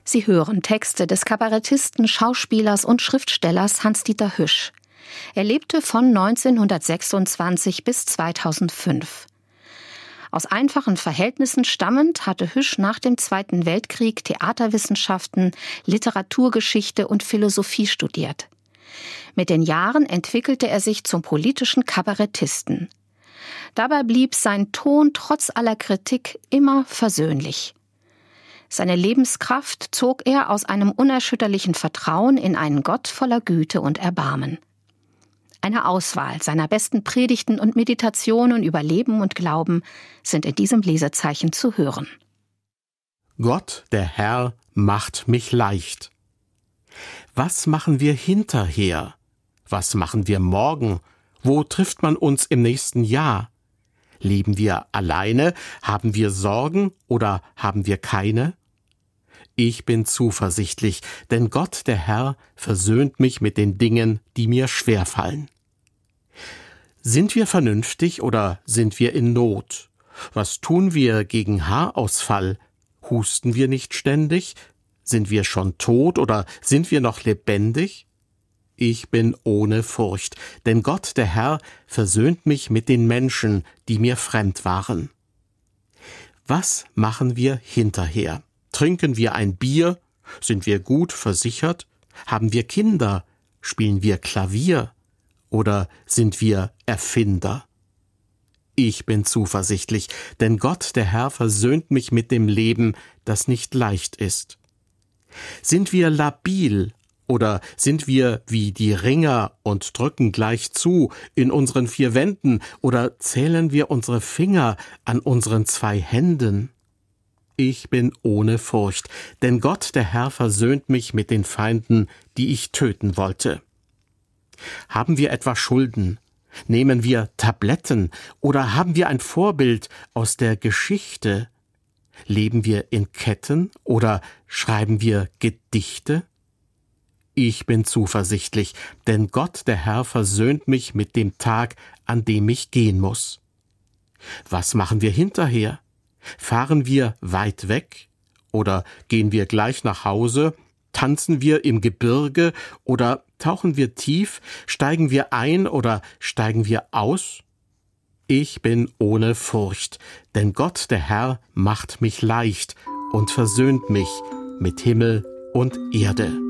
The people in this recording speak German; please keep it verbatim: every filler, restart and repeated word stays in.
Sie hören Texte des Kabarettisten, Schauspielers und Schriftstellers Hans-Dieter Hüsch. Er lebte von neunzehnhundertsechsundzwanzig bis zweitausendfünf. Aus einfachen Verhältnissen stammend hatte Hüsch nach dem Zweiten Weltkrieg Theaterwissenschaften, Literaturgeschichte und Philosophie studiert. Mit den Jahren entwickelte er sich zum politischen Kabarettisten. Dabei blieb sein Ton trotz aller Kritik immer versöhnlich. Seine Lebenskraft zog er aus einem unerschütterlichen Vertrauen in einen Gott voller Güte und Erbarmen. Eine Auswahl seiner besten Predigten und Meditationen über Leben und Glauben sind in diesem Lesezeichen zu hören. Gott, der Herr, macht mich leicht. Was machen wir hinterher? Was machen wir morgen? Wo trifft man uns im nächsten Jahr? Leben wir alleine? Haben wir Sorgen oder haben wir keine? Ich bin zuversichtlich, denn Gott, der Herr, versöhnt mich mit den Dingen, die mir schwerfallen. Sind wir vernünftig oder sind wir in Not? Was tun wir gegen Haarausfall? Husten wir nicht ständig? Sind wir schon tot oder sind wir noch lebendig? Ich bin ohne Furcht, denn Gott, der Herr, versöhnt mich mit den Menschen, die mir fremd waren. Was machen wir hinterher? Trinken wir ein Bier? Sind wir gut versichert? Haben wir Kinder? Spielen wir Klavier? Oder sind wir Erfinder? Ich bin zuversichtlich, denn Gott, der Herr, versöhnt mich mit dem Leben, das nicht leicht ist. Sind wir labil? Oder sind wir wie die Ringer und drücken gleich zu in unseren vier Wänden? Oder zählen wir unsere Finger an unseren zwei Händen? Ich bin ohne Furcht, denn Gott, der Herr, versöhnt mich mit den Feinden, die ich töten wollte. Haben wir etwa Schulden? Nehmen wir Tabletten? Oder haben wir ein Vorbild aus der Geschichte? Leben wir in Ketten oder schreiben wir Gedichte? Ich bin zuversichtlich, denn Gott, der Herr, versöhnt mich mit dem Tag, an dem ich gehen muss. Was machen wir hinterher? Fahren wir weit weg? Oder gehen wir gleich nach Hause? Tanzen wir im Gebirge? Oder tauchen wir tief? Steigen wir ein oder steigen wir aus? Ich bin ohne Furcht, denn Gott, der Herr, macht mich leicht und versöhnt mich mit Himmel und Erde.